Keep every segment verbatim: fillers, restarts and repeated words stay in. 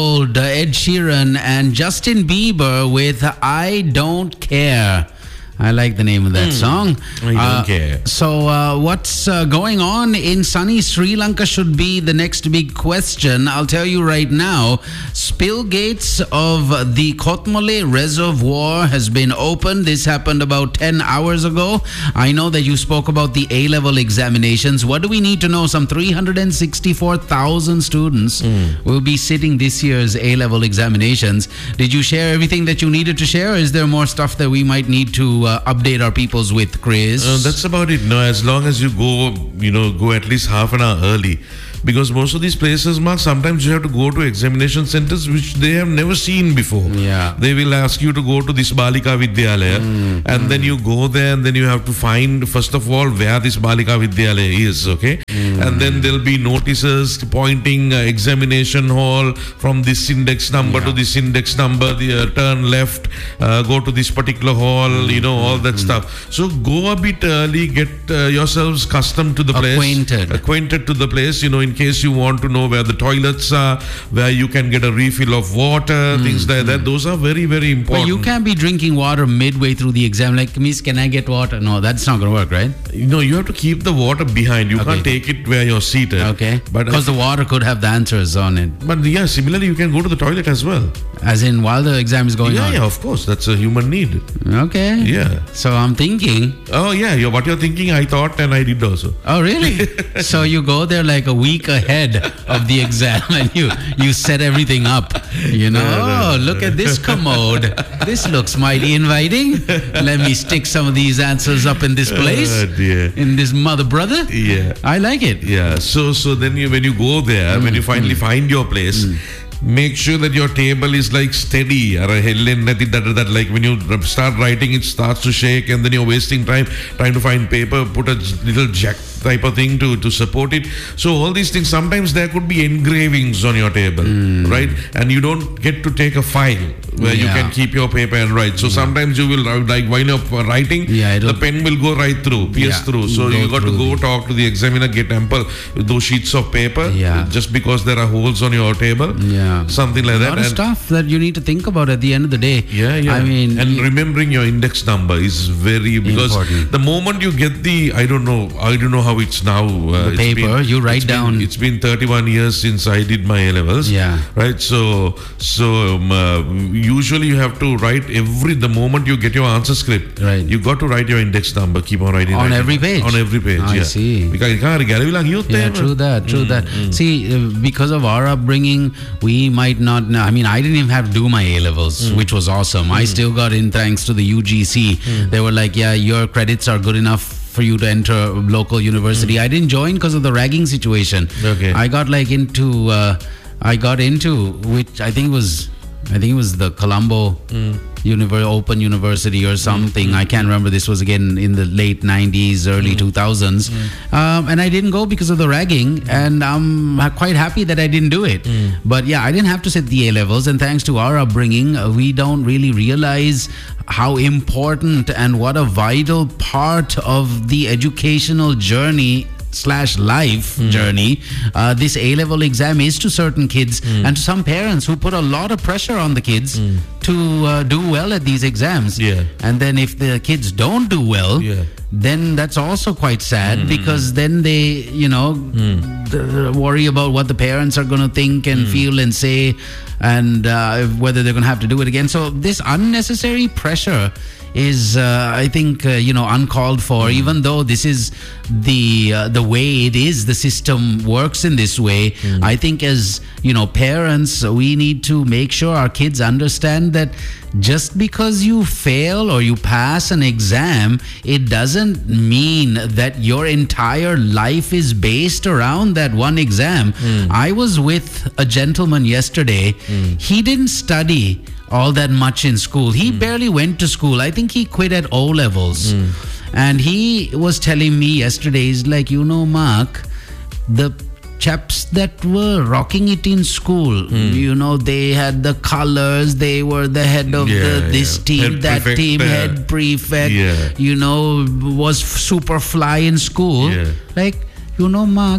Old uh, Ed Sheeran and Justin Bieber with I Don't Care. I like the name of that mm. song. I don't uh, care. So, uh, what's uh, going on in sunny Sri Lanka should be the next big question. I'll tell you right now. Spill gates of the Kotmale Reservoir has been opened. This happened about ten hours ago. I know that you spoke about the A-level examinations. What do we need to know? Some three hundred sixty-four thousand students mm. will be sitting this year's A-level examinations. Did you share everything that you needed to share, or is there more stuff that we might need to uh, update our peoples with, Chris? Uh, that's about it. No, as long as you go, you know, go at least half an hour early. Because most of these places, Mark, sometimes you have to go to examination centers which they have never seen before. Yeah. They will ask you to go to this Balika Vidyalaya mm, and mm. then you go there and then you have to find, first of all, where this Balika Vidyalaya is, okay? Mm. And then there'll be notices pointing uh, examination hall from this index number yeah. to this index number, the, uh, turn left, uh, go to this particular hall, mm, you know, all that mm. stuff. So go a bit early, get uh, yourselves accustomed to the place. Acquainted. Acquainted to the place, you know, in case you want to know where the toilets are, where you can get a refill of water, mm, things like mm. that. Those are very, very important. But you can't be drinking water midway through the exam. Like, Miss, can I get water? No, that's not going to work, right? No, you have to keep the water behind. You okay. can't take it where you're seated. Okay. But because the water could have the answers on it. But yeah, similarly, you can go to the toilet as well. As in, while the exam is going yeah, on? Yeah, of course. That's a human need. Okay. Yeah. So I'm thinking. Oh, yeah. You're, what you're thinking, I thought and I did also. Oh, really? So you go there like a week ahead of the exam and you you set everything up, you know. No, no, oh, look no. at this commode. This looks mighty inviting. Let me stick some of these answers up in this place. Oh, dear. In this mother brother. Yeah. I like it. Yeah. So so then you when you go there, mm, when you finally mm. find your place, mm. make sure that your table is like steady. Or that, that like when you start writing, it starts to shake and then you're wasting time trying to find paper, put a little jack type of thing to, to support it. So all these things, sometimes there could be engravings on your table, mm. right? And you don't get to take a file where yeah. you can keep your paper and write. So yeah. sometimes you will, like while you're writing, yeah, the pen will go right through, pierce yeah. through. So go you got to go the... talk to the examiner, get ample with those sheets of paper, yeah. just because there are holes on your table. Yeah. Something like a that. A lot of and stuff that you need to think about at the end of the day. Yeah, yeah. I mean, and remembering your index number is very, because important. The moment you get the, I don't know, I don't know how it's now. Uh, the paper, been, you write it's down. Been, it's been thirty-one years since I did my A-levels. Yeah. Right. So, so um, uh, usually you have to write every, the moment you get your answer script, right. you got to write your index number, keep on writing. On writing, every page? On every page, I yeah. see. Because Yeah, true that, true mm, that. Mm. See, uh, because of our upbringing, we might not know. I mean, I didn't even have to do my A-levels, mm. which was awesome. Mm. I still got in thanks to the U G C. Mm. They were like, yeah, your credits are good enough for you to enter a local university. Mm. I didn't join because of the ragging situation. Okay. I got like into, uh, I got into, which I think was, I think it was the Colombo mm. Univer- Open University or something. Mm. I can't remember. This was again in the late nineties, early mm. two thousands. Mm. Um, and I didn't go because of the ragging. Mm. And I'm quite happy that I didn't do it. Mm. But yeah, I didn't have to sit the A-levels. And thanks to our upbringing, uh, we don't really realize how important and what a vital part of the educational journey slash life mm. journey uh, this A-level exam is to certain kids mm. and to some parents who put a lot of pressure on the kids mm. to uh, do well at these exams. Yeah. And then if the kids don't do well, yeah. then that's also quite sad mm. because then they, you know, mm. th- worry about what the parents are going to think and mm. feel and say, and uh, whether they're going to have to do it again. So this unnecessary pressure is, uh, I think, uh, you know, uncalled for. Mm. Even though this is the uh, the way it is, the system works in this way. Mm. I think as, you know, parents, we need to make sure our kids understand that just because you fail or you pass an exam, it doesn't mean that your entire life is based around that one exam. Mm. I was with a gentleman yesterday. Mm. He didn't study all that much in school. He mm. barely went to school. I think he quit at O levels. Mm. And he was telling me yesterday, he's like, you know, Mark, the chaps that were rocking it in school, mm. you know, they had the colors, they were the head of yeah, the, this yeah. team, head that prefect, team, uh, head prefect, yeah. you know, was super fly in school. Yeah. Like, you know, Mark,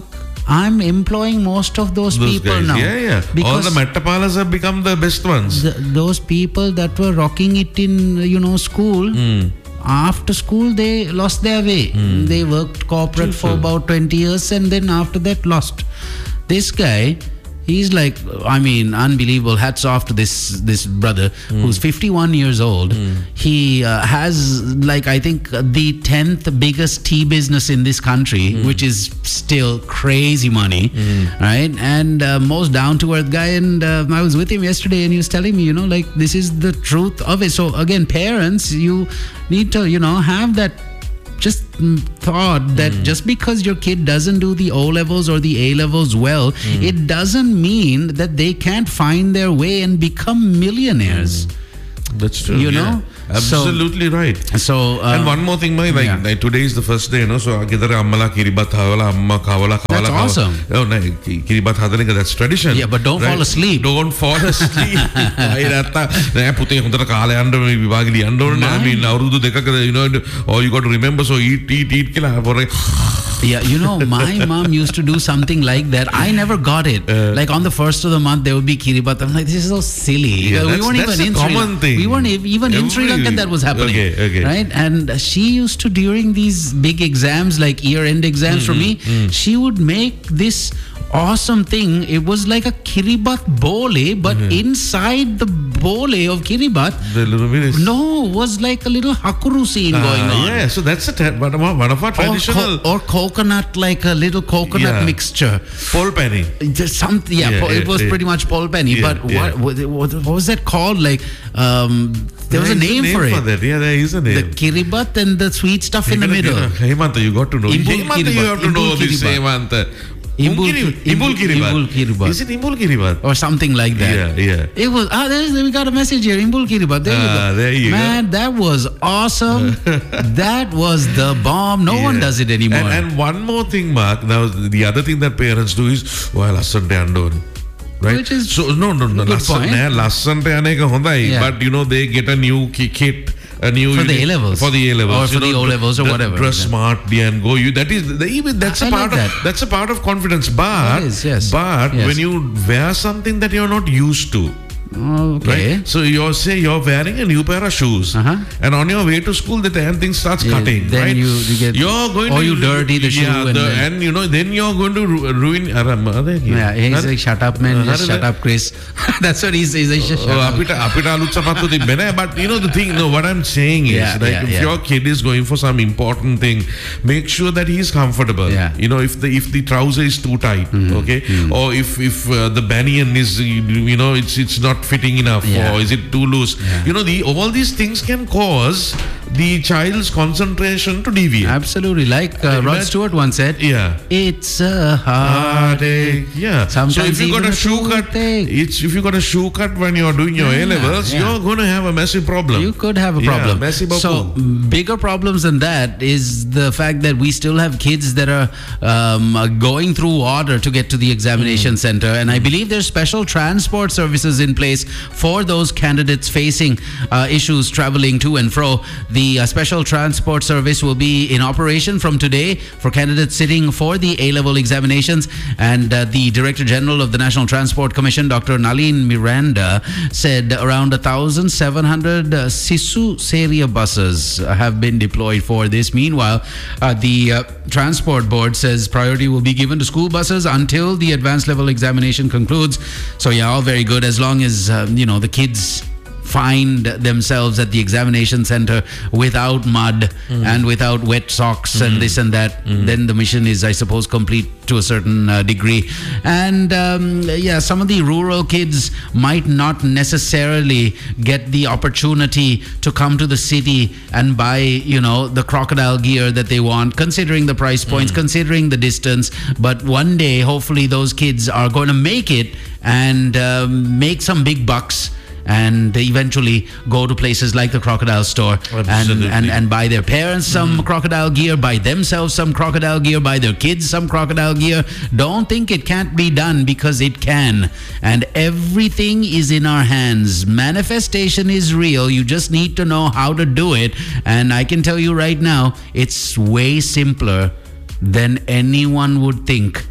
I'm employing most of those, Those people guys. now. Yeah, yeah. All Because the Mettapalas have become the best ones. the, those people that were rocking it in, you know, school, Mm. after school they lost their way. Mm. They worked corporate True, for true. about twenty years and then after that lost. This guy, he's like, I mean, unbelievable. Hats off to this this brother who's fifty-one years old. He uh, has, like, I think the tenth biggest tea business in this country, which is still crazy money, right? And uh, most down to earth guy. And uh, I was with him yesterday, and he was telling me, you know, like, this is the truth of it. So again, parents, you need to, you know, have that just mm, thought that just because your kid doesn't do the O levels or the A levels well, it doesn't mean that they can't find their way and become millionaires. That's true. You yeah. know? Absolutely right. So, uh, And one more thing, my like, yeah. like today is the first day, you know. So ගෙදර අම්මලා කිරිබත් හදලා අම්මා කවලා කවලා That's කවලා. awesome. Oh, no, කිරිබත් හදන එක that's tradition. Yeah, but don't fall asleep. Don't fall asleep. අය නැත්නම් නෑ පුතේ හොඳට කාලේ යන්න මේ විභාගෙ ලියන්න ඕනේ නෑ. I mean අවුරුදු දෙකක, you know, or you got to remember, so eat eat eat කියලා පොරේ. yeah, you know, my mom used to do something like that. I never got it. Uh, like on the first of the month, there would be kiribat. I'm like, this is so silly. Yeah, we that's- weren't that's even a in Sri common Lanka. thing. We weren't ev- even in Sri Every- Lanka that was happening. Okay, okay. Right? And uh, she used to, during these big exams, like year-end exams for me, she would make this awesome thing. It was like a kiribat bole, but inside the bole of kiribat, The little bit is, no, was like a little hakuru scene Ah, going on. Yeah, so that's a ta- one of our- one of our Or, traditional co- or coconut, like a little coconut Yeah. mixture. pol penny. Just something, yeah, Yeah, po- it yeah, was yeah. pretty much pol penny. Yeah, but yeah. what, what what what was that called? Like, um, there was a There is name, for it. that. Yeah, there is a name. The kiribat and the sweet stuff in the middle. Hemanta, you got to know. Imbul Hemanta, you kiribat. have to know Imbul this, kiribat. Hemanta. Imbul Imbul, ki- Imbul kiribat. Imbul kiribat. Is it Imbul kiribat? Or something like that. Yeah, yeah. It was, ah, there's, we got a message here. Imbul kiribat. There you Ah, go. there you go. Man, that was awesome. That was the bomb. No one Yeah. does it anymore. And, and one more thing, Mark. Now, the other thing that parents do is, well, lassante andon. Right? Which is so no, no, no. a good Lassante, point. lassante ane ka hondai. Yeah. But you know, they get a new ki- kit. A new For the uni- A-levels. for the A levels, Or for the O-levels or whatever. Dress Yeah. smartly and go. You that is the, even that's I a like part of that. that's a part of confidence. But That is, yes. but Yes. when you wear something that you're not used to. okay. Right? So you're say you're wearing a new pair of shoes, Uh-huh. and on your way to school, the damn thing starts Yeah, cutting. then right? you- you get- you're going or to you dirty the shoe yeah, and the- then- and you know then you're going to ru- ruin. Yeah, he's like, shut up, man. Just shut up, Chris. That's what he says. He's just shut Oh, up. apita apita alut sapattu tibbe nae. But you know the thing. No, what I'm saying is, Yeah, like, yeah, if yeah. your kid is going for some important thing, make sure that he's comfortable. Yeah. You know, if the if the trouser is too tight, okay, or if if uh, the banyan is you you know it's it's not fitting enough, Yeah. or is it too loose? Yeah. You know, the all these things can cause the child's concentration to deviate. Absolutely. Like uh, Rod Imagine- Stewart once said, Yeah. it's a heartache. Yeah. Sometimes so if you got even a a shoe cut, toothache. it's if you got a shoe cut when you're doing your Yeah, A levels, yeah. you're going to have a massive problem. You could have a Yeah, problem. merci beaucoup. So, mm, bigger problems than that is the fact that we still have kids that are um, uh, going through water to get to the examination center. And I believe there's special transport services in place for those candidates facing uh, issues traveling to and fro. The uh, special transport service will be in operation from today for candidates sitting for the A-level examinations. And uh, the Director General of the National Transport Commission, Doctor Nalin Miranda, said around one thousand seven hundred uh, Sisu Seria buses have been deployed for this. Meanwhile, uh, the uh, Transport Board says priority will be given to school buses until the advanced level examination concludes. So yeah, all very good as long as, uh, you know, the kids find themselves at the examination center without mud mm. and without wet socks mm. and this and that, mm. then the mission is, I suppose, complete to a certain uh, degree. And um, yeah, some of the rural kids might not necessarily get the opportunity to come to the city and buy, you know, the crocodile gear that they want, considering the price points, mm. considering the distance. But one day, hopefully, those kids are going to make it and um, make some big bucks and eventually go to places like the crocodile store and, and and buy their parents some mm. crocodile gear, buy themselves some crocodile gear, buy their kids some crocodile gear. Don't think it can't be done, because it can. And everything is in our hands. Manifestation is real. You just need to know how to do it. And I can tell you right now, it's way simpler than anyone would think.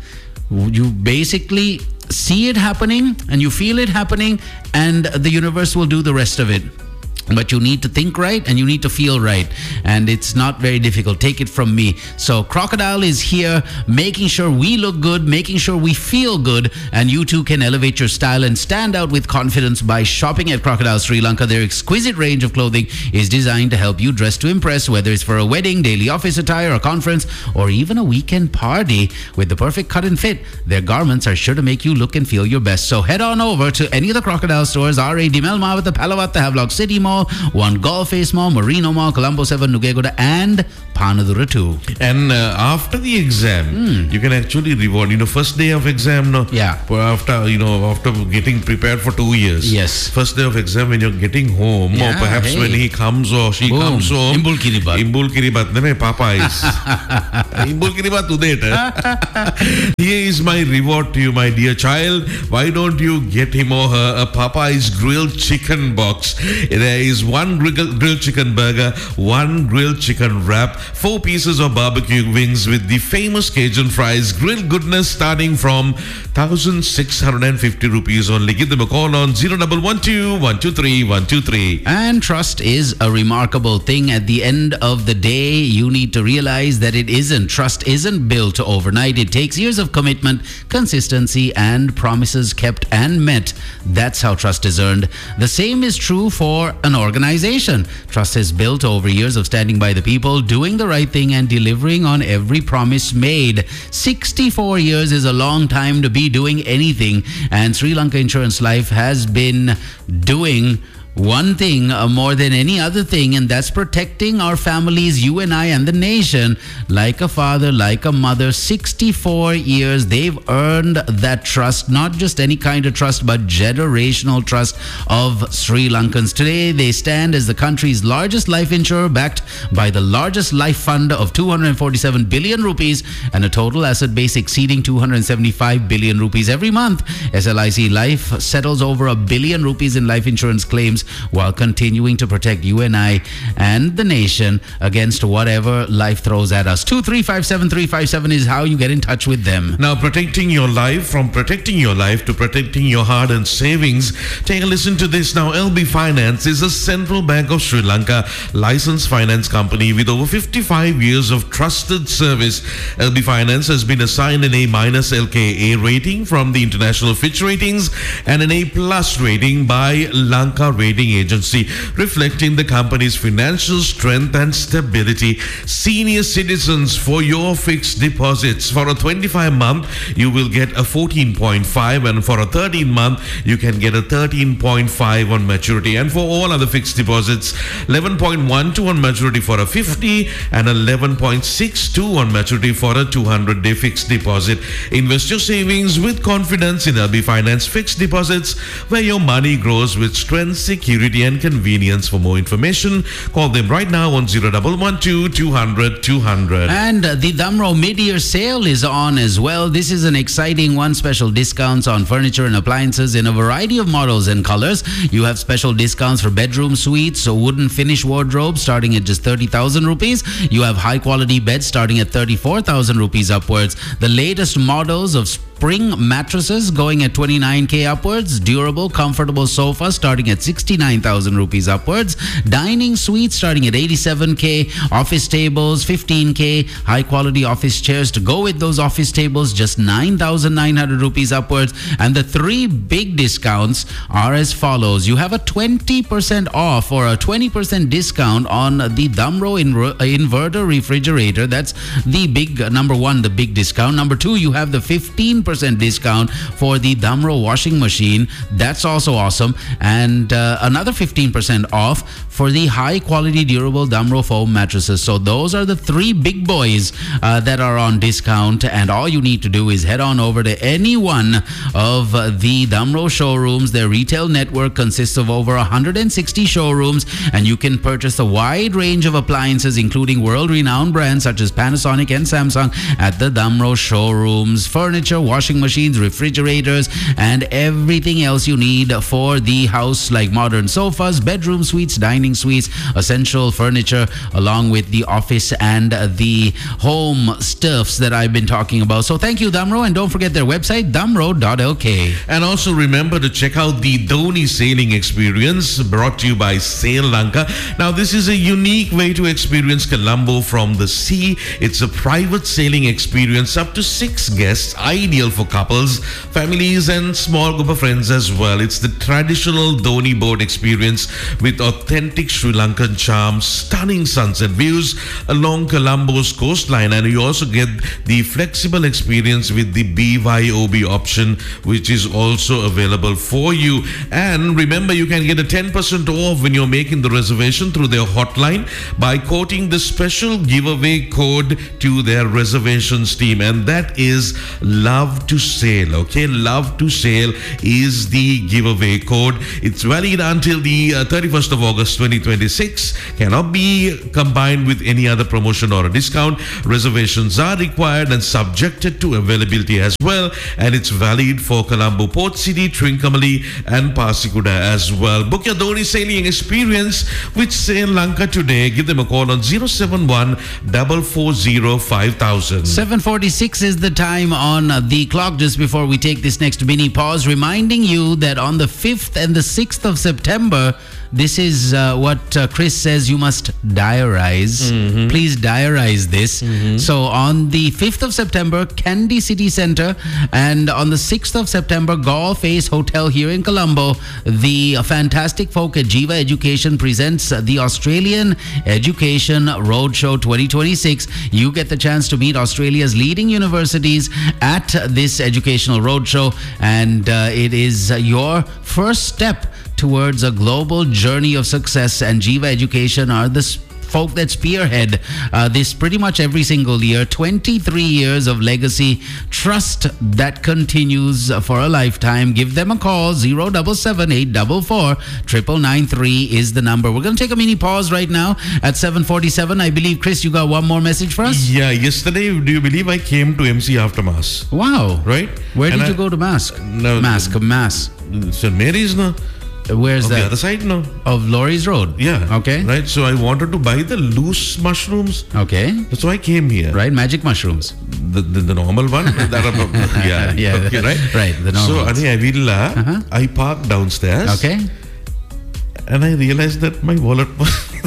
You basically see it happening and you feel it happening, and the universe will do the rest of it. But you need to think right and you need to feel right. And it's not very difficult. Take it from me. So Crocodile is here, making sure we look good, making sure we feel good, and you too can elevate your style and stand out with confidence by shopping at Crocodile Sri Lanka. Their exquisite range of clothing is designed to help you dress to impress, whether it's for a wedding, daily office attire, a conference, or even a weekend party. With the perfect cut and fit, their garments are sure to make you look and feel your best. So head on over to any of the Crocodile stores, R A Dimel Mawata, Palawat, Havelock City Mall, One Golf Face Mall, Marino Mall, Colombo seven, Nugegoda, and Panadura two. And uh, after the exam, mm. you can actually reward. You know, first day of exam, no? Yeah. After, you know, after getting prepared for two years. Yes. First day of exam, when you're getting home, yeah, or perhaps hey. when he comes or she Boom. comes home. Imbul Kiribat. Imbul Kiribat. Name Popeyes. Imbul Kiribat udeta. Here is my reward to you, my dear child. Why don't you get him or her a Popeyes grilled chicken box? There is one grilled, grilled chicken burger, one grilled chicken wrap, four pieces of barbecue wings with the famous Cajun fries, grilled goodness starting from one thousand six hundred fifty rupees only. Give them a call on zero one one two, one two three, one two three. And trust is a remarkable thing. At the end of the day, you need to realize that it isn't. Trust isn't built overnight. It takes years of commitment, consistency, and promises kept and met. That's how trust is earned. The same is true for an organization. Trust is built over years of standing by the people, doing the right thing, and delivering on every promise made. sixty-four years is a long time to be doing anything, and Sri Lanka Insurance Life has been doing one thing uh, more than any other thing, and that's protecting our families, you and I, and the nation. Like a father, like a mother, sixty-four years, they've earned that trust, not just any kind of trust, but generational trust of Sri Lankans. Today, they stand as the country's largest life insurer, backed by the largest life fund of two hundred forty-seven billion rupees and a total asset base exceeding two hundred seventy-five billion rupees. Every month, S L I C Life settles over a billion rupees in life insurance claims, while continuing to protect you and I and the nation against whatever life throws at us. two three five seven three five seven is how you get in touch with them. Now, protecting your life, from protecting your life to protecting your hard-earned savings. Take a listen to this now. L B Finance is a Central Bank of Sri Lanka licensed finance company with over fifty-five years of trusted service. L B Finance has been assigned an A minus L K A rating from the International Fitch Ratings and an A plus rating by Lanka Rating Agency, reflecting the company's financial strength and stability. Senior citizens, for your fixed deposits, for a twenty-five month, you will get a fourteen point five, and for a thirteen month, you can get a thirteen point five on maturity. And for all other fixed deposits, eleven point one two on maturity for a fifty and eleven point six two on maturity for a two hundred day fixed deposit. Invest your savings with confidence in L B Finance Fixed Deposits, where your money grows with strength, security, and convenience. For more information, call them right now on zero one one two, two hundred, two hundred. And uh, the Damro mid-year sale is on as well. This is an exciting one. Special discounts on furniture and appliances in a variety of models and colors. You have special discounts for bedroom suites, so wooden finish wardrobes starting at just thirty thousand rupees. You have high quality beds starting at thirty-four thousand rupees upwards. The latest models of spring mattresses going at twenty-nine K upwards. Durable, comfortable sofa starting at sixty-nine thousand rupees upwards. Dining suite starting at eighty-seven K. Office tables fifteen K. High quality office chairs to go with those office tables just nine thousand nine hundred rupees upwards. And the three big discounts are as follows. You have a twenty percent off or a twenty percent discount on the Damro inver- inverter refrigerator. That's the big uh, number one, the big discount. Number two, you have the fifteen percent discount for the Damro washing machine. That's also awesome. And uh, another fifteen percent off for the high quality durable Damro foam mattresses. So those are the three big boys uh, that are on discount, and all you need to do is head on over to any one of uh, the Damro showrooms. Their retail network consists of over one hundred sixty showrooms, and you can purchase a wide range of appliances including world renowned brands such as Panasonic and Samsung at the Damro showrooms. Furniture, washing washing machines, refrigerators, and everything else you need for the house, like modern sofas, bedroom suites, dining suites, essential furniture, along with the office and the home stuffs that I've been talking about. So thank you, Damro, and don't forget their website, damro dot l k. And also remember to check out the Dhoni Sailing Experience, brought to you by Sail Lanka. Now, this is a unique way to experience Colombo from the sea. It's a private sailing experience, up to six guests, ideal for couples, families, and small group of friends as well. It's the traditional Dhoni boat experience with authentic Sri Lankan charm, stunning sunset views along Colombo's coastline, and you also get the flexible experience with the B Y O B option, which is also available for you. And remember, you can get a ten percent off when you're making the reservation through their hotline by quoting the special giveaway code to their reservations team, and that is Love to Sail. Okay, Love to Sail is the giveaway code. It's valid until the uh, thirty-first of August twenty twenty-six. Cannot be combined with any other promotion or a discount. Reservations are required and subjected to availability as well, and it's valid for Colombo Port City, Trincomalee, and Pasikuda as well. Book your Dhoni sailing experience with Sail Lanka today. Give them a call on zero seven one, four four zero, five thousand. seven forty-six is the time on the clock just before we take this next mini pause, reminding you that on the fifth and the sixth of September, this is uh, what uh, Chris says you must diarize. Mm-hmm. Please diarize this. Mm-hmm. So on the fifth of September, Kandy City Centre, and on the sixth of September, Golf Ace Hotel here in Colombo, the fantastic folk at Jiva Education presents the Australian Education Roadshow twenty twenty-six. You get the chance to meet Australia's leading universities at this educational roadshow, and uh, it is your first step towards a global journey of success, and Jiva Education are the folk that spearhead uh, this pretty much every single year. twenty-three years of legacy, trust that continues for a lifetime. Give them a call. Zero double seven eight four four triple nine three is the number. We're going to take a mini pause right now at seven forty-seven. I believe, Chris, you got one more message for us? Yeah, yesterday, do you believe I came to M C after Mass? Wow. Right? Where And did I- you go to Mass? No, Mass, Mass. Saint Mary's, no? Where's On the that? other side, no? Of Laurie's Road? Yeah. Okay. Right, so I wanted to buy the loose mushrooms. Okay. So I came here. Right, magic mushrooms. The, the, the normal one? That are, yeah. Yeah, Okay, right? right, the normal So, ones. Ani Avilla, Uh-huh. I parked downstairs. Okay. And I realized that my wallet was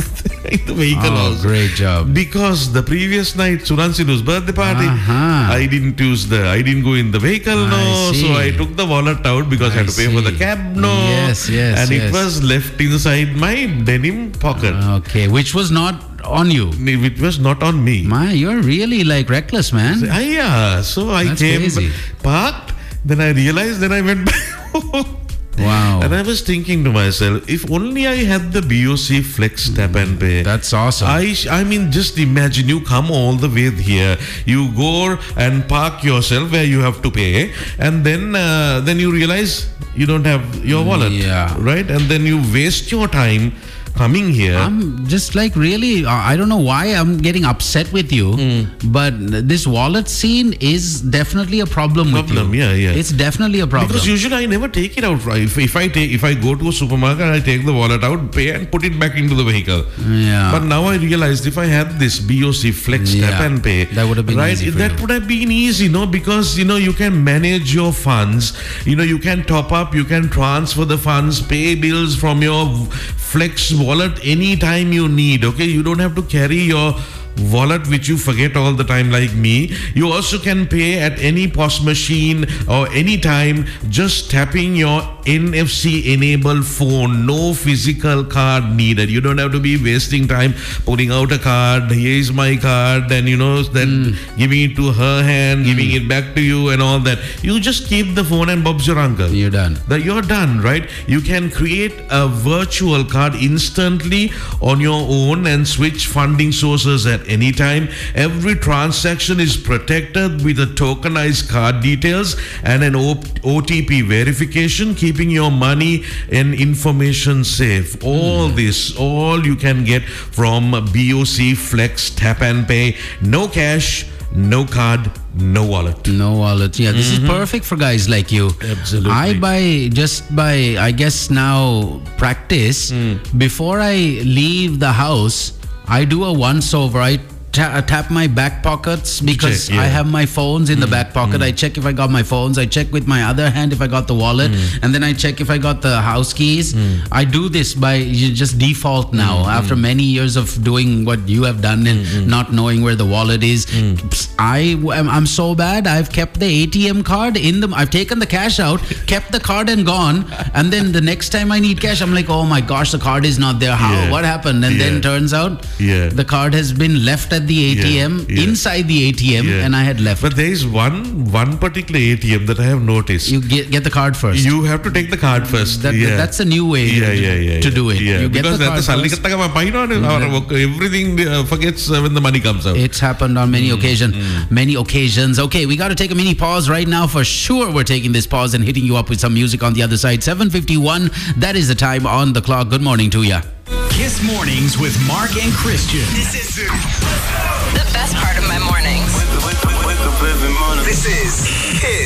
in the vehicle Oh, also. great job. Because the previous night, Suransinu's birthday party, Uh-huh. I didn't use the, I didn't go in the vehicle, I no. see. So I took the wallet out because I, I had to pay for the see. cab, no. Yes, yes, And yes. it was left inside my denim pocket. Okay, which was not on you. It was not on me. My, you're really like reckless, man. Ah, yeah. So I That's came, crazy. parked, then I realized, then I went back home. Wow. And I was thinking to myself, if only I had the B O C Flex Tap and Pay. That's awesome. I, sh- I mean, just imagine you come all the way here, you go and park yourself where you have to pay, and then uh, then you realize you don't have your wallet, Yeah. right? And then you waste your time coming here. I'm just like really, uh, I don't know why I'm getting upset with you, but this wallet scene is definitely a problem, Problem, with you. yeah, yeah. It's definitely a problem. Because usually I never take it out. Right? If, if I take, if I go to a supermarket, I take the wallet out, pay, and put it back into the vehicle. Yeah. But now I realized if I had this B O C Flex Yeah. Tap and Pay, That would have been right? easy for that you. would have been easy, no? Because you know you can manage your funds. You know you can top up, you can transfer the funds, pay bills from your Flex wallet anytime you need. Okay, you don't have to carry your wallet which you forget all the time like me. You also can pay at any P O S machine or any time just tapping your N F C enabled phone. No physical card needed. You don't have to be wasting time putting out a card. Here is my card, and you know then Mm. giving it to her hand, giving it back to you and all that. You just keep the phone and Bob's your uncle. You're done. That you're done, right? You can create a virtual card instantly on your own and switch funding sources at any time. Every transaction is protected with a tokenized card details and an O T P verification, keeping your money and information safe. All mm. this, all you can get from B O C Flex Tap and Pay. No cash, no card, no wallet. No wallet. Yeah, this mm-hmm. is perfect for guys like you. Absolutely. I by just by I guess now practice mm. before I leave the house, I do a once over. I Ta- tap my back pockets because check, yeah. I have my phones in mm, the back pocket. Mm. I check if I got my phones. I check with my other hand if I got the wallet, mm. and then I check if I got the house keys. Mm. I do this by just default now. Mm, after mm. many years of doing what you have done and mm, not knowing where the wallet is, mm. I I'm so bad. I've kept the A T M card in the. I've taken the cash out, kept the card and gone, and then the next time I need cash, I'm like, oh my gosh, the card is not there. How? Yeah. What happened? And yeah. then turns out, yeah. the card has been left at the A T M, yeah, yeah. inside the A T M, yeah. and I had left. But there is one one particular A T M that I have noticed. You get, get the card first. You have to take the card first. That, yeah. That's a new way yeah, yeah, yeah, to yeah. do it. Yeah. You get because the card first. Mm-hmm. Everything uh, forgets uh, when the money comes out. It's happened on many mm. occasions. Mm. Many occasions. Okay, we got to take a mini pause right now. For sure, we're taking this pause and hitting you up with some music on the other side. seven fifty-one. That is the time on the clock. Good morning to ya. Kiss Mornings with Mark and Christian. This is the best part of my mornings. This is Kiss.